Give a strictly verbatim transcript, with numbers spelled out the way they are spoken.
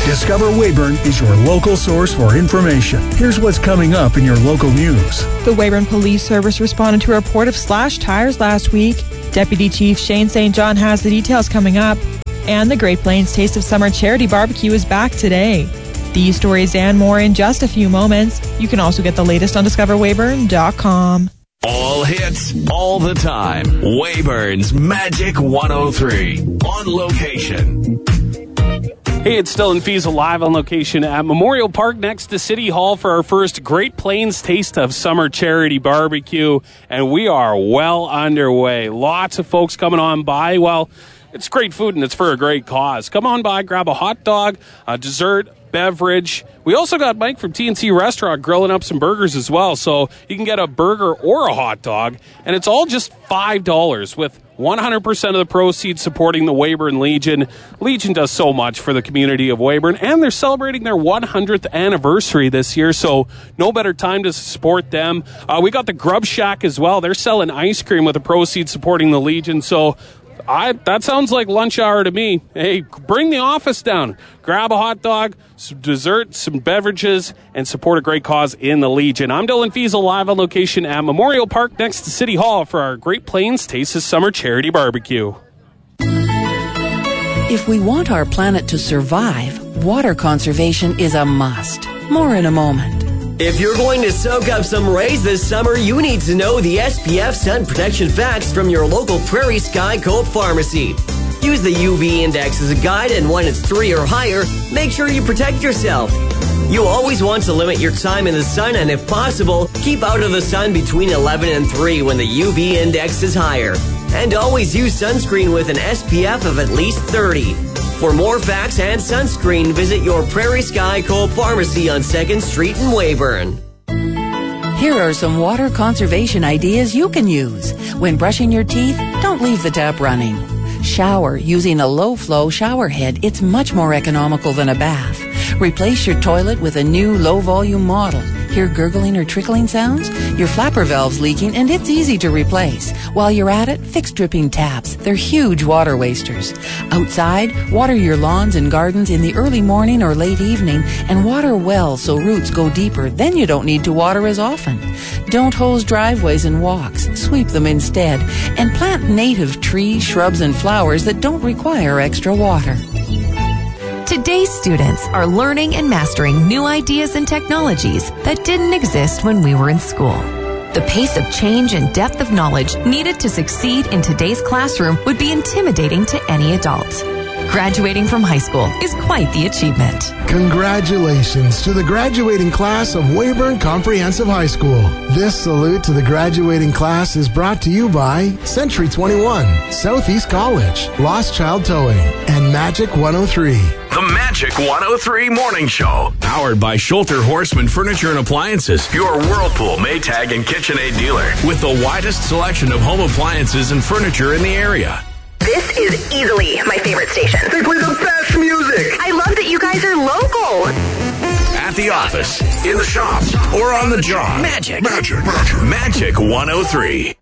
Discover Weyburn is your local source for information. Here's what's coming up in your local news. The Weyburn Police Service responded to a report of slashed tires last week. Deputy Chief Shane Saint John has the details coming up. And the Great Plains Taste of Summer Charity Barbecue is back today. These stories and more in just a few moments. You can also get the latest on discover weyburn dot com. All hits, all the time. Weyburn's Magic one oh three. On location. Hey, it's Dylan Fiesel live on location at Memorial Park next to City Hall for our first Great Plains Taste of Summer Charity Barbecue. And we are well underway. Lots of folks coming on by. Well, it's great food and it's for a great cause. Come on by, grab a hot dog, a dessert, beverage. We also got Mike from T N C Restaurant grilling up some burgers as well. So you can get a burger or a hot dog. And it's all just five dollars with one hundred percent of the proceeds supporting the Weyburn Legion. Legion does so much for the community of Weyburn, and they're celebrating their one hundredth anniversary this year, so no better time to support them. Uh, we got the Grub Shack as well. They're selling ice cream with the proceeds supporting the Legion, so I, that sounds like lunch hour to me. Hey, bring the office down. Grab a hot dog, some dessert, some beverages, and support a great cause in the Legion. I'm Dylan Fiesel, live on location at Memorial Park next to City Hall for our Great Plains Taste of Summer Charity Barbecue. If we want our planet to survive, water conservation is a must. More in a moment. If you're going to soak up some rays this summer, you need to know the S P F sun protection facts from your local Prairie Sky Coop pharmacy. Use the U V index as a guide, and when it's three or higher, make sure you protect yourself. You always want to limit your time in the sun, and if possible, keep out of the sun between eleven and three when the U V index is higher. And always use sunscreen with an S P F of at least thirty. For more facts and sunscreen, visit your Prairie Sky Coop pharmacy on second Street in Weyburn. Here are some water conservation ideas you can use. When brushing your teeth, don't leave the tap running. Shower using a low-flow shower head. It's much more economical than a bath. Replace your toilet with a new low-volume model. Hear gurgling or trickling sounds? Your flapper valve's leaking and it's easy to replace. While you're at it, fix dripping taps. They're huge water wasters. Outside, water your lawns and gardens in the early morning or late evening and water well so roots go deeper. Then you don't need to water as often. Don't hose driveways and walks. Sweep them instead. And plant native trees, shrubs, and flowers that don't require extra water. Today's students are learning and mastering new ideas and technologies that didn't exist when we were in school. The pace of change and depth of knowledge needed to succeed in today's classroom would be intimidating to any adult. Graduating from high school is quite the achievement. Congratulations to the graduating class of Weyburn Comprehensive High School. This salute to the graduating class is brought to you by Century twenty-one, Southeast College, Lost Child Towing, and Magic one oh three. The Magic one oh three Morning Show. Powered by Schulter Horseman Furniture and Appliances, your Whirlpool, Maytag, and KitchenAid dealer. With the widest selection of home appliances and furniture in the area. This is easily my favorite station. They play the best music. I love that you guys are local. At the office, in the shop, or on the job. Magic. Magic. Magic. Magic one oh three.